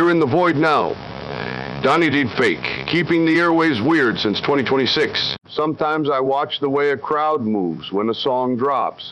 You're in the void now. Donnie Deed Fake, keeping the airways weird since 2026. Sometimes I watch the way a crowd moves when a song drops.